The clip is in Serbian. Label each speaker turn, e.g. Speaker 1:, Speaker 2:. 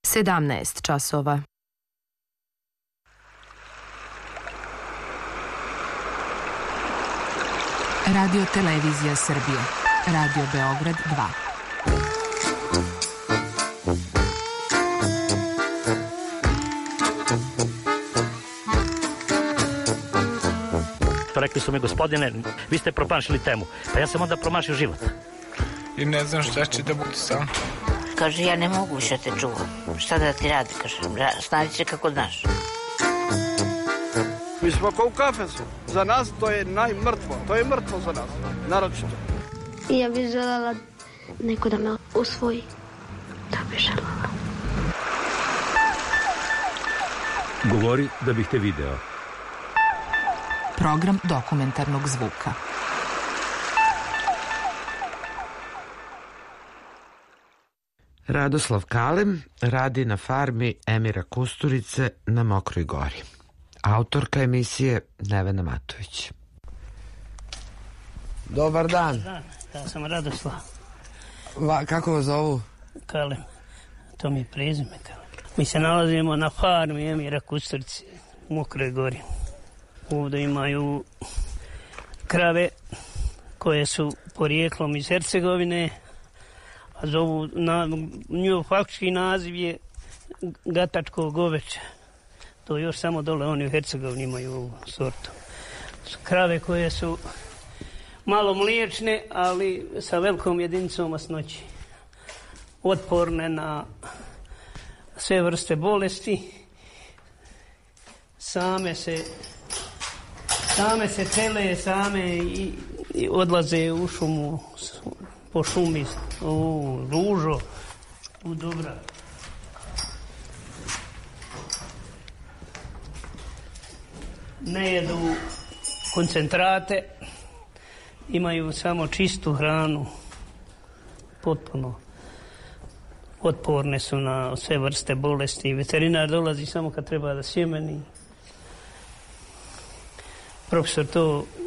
Speaker 1: 17 časova.
Speaker 2: Radio Televizija Srbije. Radio Beograd 2.
Speaker 3: Rekli su mi, gospodine, vi ste promašili temu. Pa ja sam onda promašio život.
Speaker 4: I ne znam šta će da bude sam.
Speaker 5: Kaže, ja ne mogu više te čuvam. Šta da ti radi, kaže, snađi se kako znaš.
Speaker 6: Mi smo kao u kafesu. Za nas to je najmrtvo. To je mrtvo za nas, naročito.
Speaker 7: Ja bih željela neko da me usvoji. Da bih željela.
Speaker 8: Govori da bih te video.
Speaker 2: Program dokumentarnog zvuka.
Speaker 9: Radoslav Kalem radi na farmi Emira Kusturice na Mokroj Gori. Autorka emisije Nevena Matović. Dobar dan.
Speaker 10: Ja sam Radoslav.
Speaker 9: Kako vas zovu?
Speaker 10: Kalem. To mi je prezime Kalem. Mi se nalazimo na farmi Emira Kusturice u Mokroj Gori. Ovdje imaju krave koje su porijeklom iz Hercegovine, a zovu, njihov faktički naziv je gatačko goveče. To još samo dole oni u Hercegovini imaju ovu sortu. Krave koje su malo mliječne, ali sa velikom jedinicom masnoći. Otporne na sve vrste bolesti. Same se tele, same i odlaze u šumu, po šumi, u Ružo, u Dobra. Ne jedu koncentrate, imaju samo čistu hranu, potpuno otporne su na sve vrste bolesti. Veterinar dolazi samo kad treba da sjemeni. Profesor to